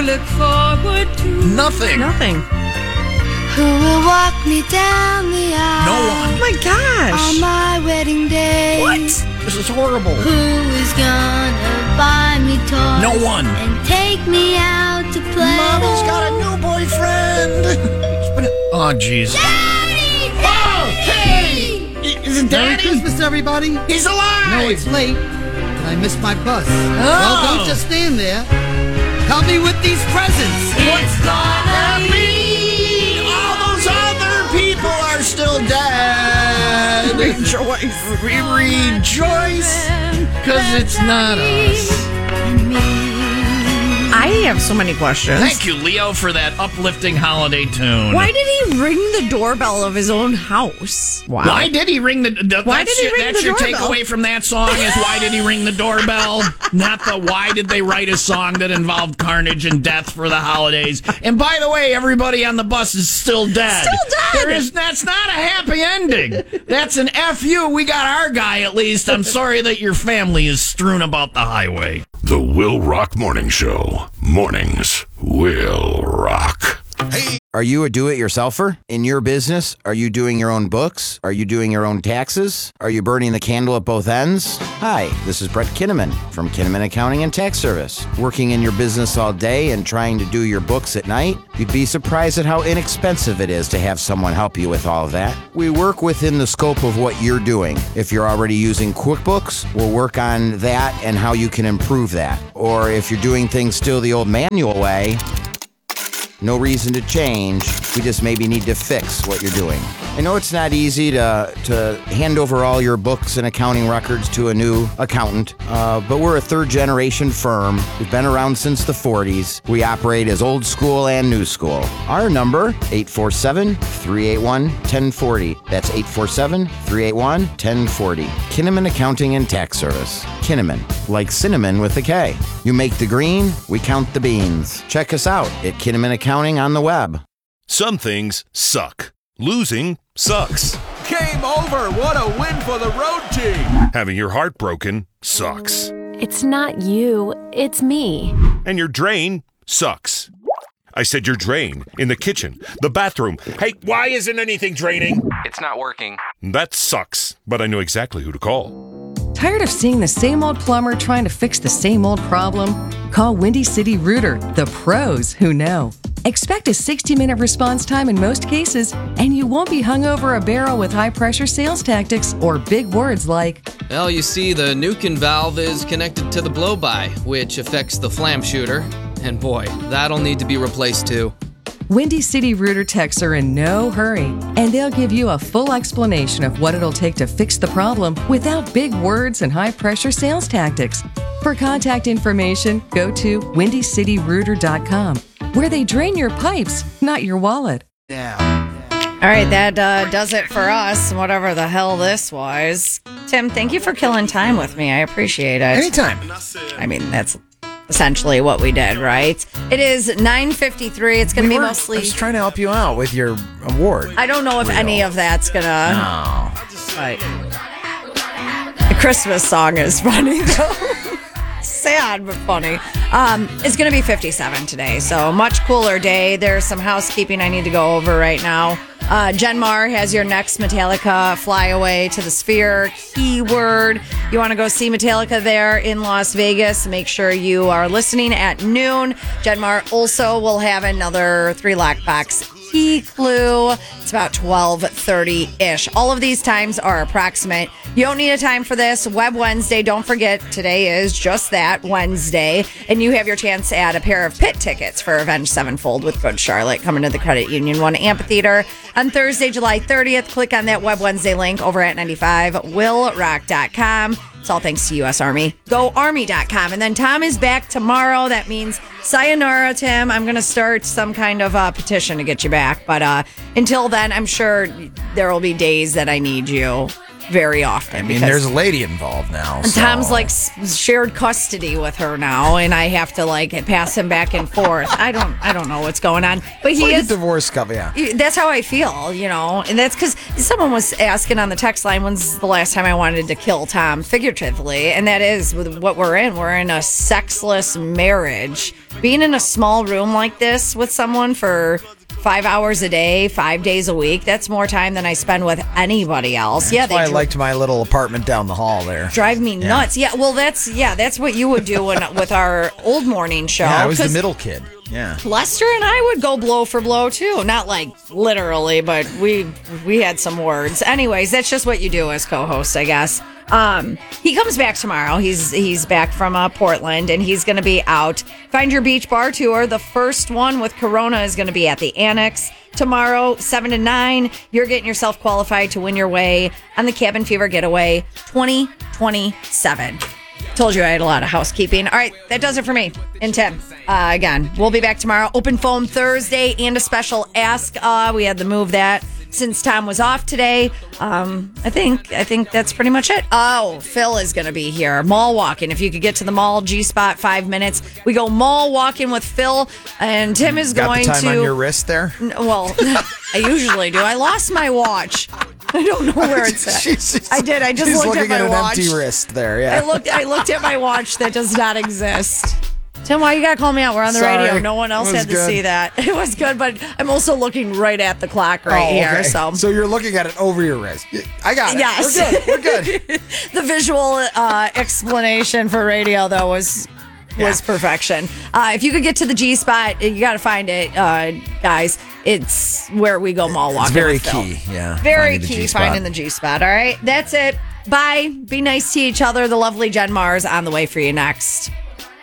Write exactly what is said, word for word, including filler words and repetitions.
look forward to? Nothing. Nothing. Who will walk me down the aisle? No one. Oh my gosh. On my wedding day. What? This is horrible. Who is gonna buy me toys? No one. And take me out to play? Mommy's got a new boyfriend. It's been a- oh, jeez. Daddy! Oh, hey! Is it Merry Daddy? Christmas, everybody. He's alive! No, it's late, and I missed my bus. Well, don't just stand there. Help me with these presents. What's gonna be? All those other people are still dead. Rejoice. We rejoice because it's not us. I have so many questions. Thank you, Leo, for that uplifting holiday tune. Why did he ring the doorbell of his own house? Wow. Why did he ring the? the Why that's did he your, ring That's the your doorbell? takeaway from that song is why did he ring the doorbell? Not the why did they write a song that involved carnage and death for the holidays? And by the way, everybody on the bus is still dead. Still dead. There is. That's not a happy ending. That's an F you. We got our guy at least. I'm sorry that your family is strewn about the highway. The Will Rock Morning Show. Mornings will rock. Are you a do-it-yourselfer in your business? Are you doing your own books? Are you doing your own taxes? Are you burning the candle at both ends? Hi, this is Brett Kinnaman from Kinnaman Accounting and Tax Service. Working in your business all day and trying to do your books at night? You'd be surprised at how inexpensive it is to have someone help you with all of that. We work within the scope of what you're doing. If you're already using QuickBooks, we'll work on that and how you can improve that. Or if you're doing things still the old manual way, no reason to change. We just maybe need to fix what you're doing. I know it's not easy to to hand over all your books and accounting records to a new accountant, uh, but we're a third-generation firm. We've been around since the forties. We operate as old school and new school. Our number, eight four seven, three eight one, one zero four zero. That's eight four seven, three eight one, one zero four zero. Kinnaman Accounting and Tax Service. Kinnaman, like cinnamon with a K. You make the green, we count the beans. Check us out at Kinnaman Accounting on the web. Some things suck. Losing sucks. Game over. What a win for the road team. Having your heart broken sucks. It's not you, it's me. And your drain sucks. I said your drain in the kitchen, the bathroom. Hey, why isn't anything draining? It's not working. That sucks, but I know exactly who to call. Tired of seeing the same old plumber trying to fix the same old problem? Call Windy City Rooter, the pros who know. Expect a sixty-minute response time in most cases, and you won't be hung over a barrel with high-pressure sales tactics or big words like, Well, you see, the Nukin valve is connected to the blow-by, which affects the flam shooter. And boy, that'll need to be replaced too. Windy City Rooter techs are in no hurry, and they'll give you a full explanation of what it'll take to fix the problem without big words and high-pressure sales tactics. For contact information, go to windy city rooter dot com, where they drain your pipes, not your wallet. All right, that uh, does it for us, whatever the hell this was. Tim, thank you for killing time with me. I appreciate it. Anytime. I mean, that's essentially what we did, right? It is nine fifty-three. It's going to We be were- mostly... I was trying to help you out with your award. I don't know if Leo. any of that's going to... No. But the Christmas song is funny, though. Sad, but funny. Um, it's going to be fifty-seven today, so much cooler day. There's some housekeeping I need to go over right now. Uh, Jen Mar has your next Metallica Flyaway to the Sphere keyword. You want to go see Metallica there in Las Vegas, make sure you are listening at noon. Jen Mar also will have another three lockbox key clue. It's about twelve thirty-ish. All of these times are approximate. You don't need a time for this. Web Wednesday, don't forget, today is just that, Wednesday. And you have your chance at a pair of pit tickets for Avenged Sevenfold with Good Charlotte coming to the Credit Union One Amphitheater on Thursday, July thirtieth. Click on that Web Wednesday link over at ninety-five will rock dot com. It's all thanks to U S Army. Go Army dot com. And then Tom is back tomorrow. That means sayonara, Tim. I'm going to start some kind of uh, petition to get you back. But uh, until then, I'm sure there will be days that I need you very often. I mean, because there's a lady involved now. So. Tom's like s- shared custody with her now, and I have to like pass him back and forth. I don't, I don't know what's going on, but he like is a divorce couple. Yeah, that's how I feel, you know, and that's because someone was asking on the text line, when's the last time I wanted to kill Tom, figuratively, and that is with what we're in. We're in a sexless marriage. Being in a small room like this with someone for five hours a day, five days a week, that's more time than I spend with anybody else. That's yeah, why they I liked my little apartment down the hall there. Drive me yeah. nuts. Yeah, well, that's yeah, that's what you would do when, with our old morning show. Yeah, I was the middle kid. Yeah. Lester and I would go blow for blow too. Not like literally, but we we had some words. Anyways, that's just what you do as co-host, I guess. Um, he comes back tomorrow. He's he's back from uh, Portland, and he's going to be out. Find Your Beach Bar Tour. The first one with Corona is going to be at the Annex tomorrow, seven to nine. You're getting yourself qualified to win your way on the Cabin Fever Getaway twenty twenty-seven. Told you I had a lot of housekeeping. All right, that does it for me and Tim. Uh, again, we'll be back tomorrow. Open phone Thursday and a special Ask. Uh, we had to move that since Tom was off today. Um, I think I think that's pretty much it. Oh, Phil is going to be here. Mall walking. If you could get to the mall, G-Spot, five minutes. We go mall walking with Phil, and Tim is Got going the time to... on your wrist there? N- Well, I usually do. I lost my watch. I don't know where it's at. Just, I did. I just looked at looking my at an watch. empty wrist there. Yeah. I looked. I looked at my watch that does not exist. Tim, why you gotta call me out? We're on the Sorry. radio. No one else It was had to good. see that. It was good, but I'm also looking right at the clock right Oh, here. okay. So, so you're looking at it over your wrist. I got it. yes, We're good. We're good. The visual uh, explanation for radio though was was Yeah. perfection. Uh, if you could get to the G Spot, you got to find it, uh, guys. It's where we go mall walking. It's very with Phil. key. Yeah. Very finding the key G-spot. finding the G Spot. All right, that's it. Bye. Be nice to each other. The lovely Jen Mars on the way for you next.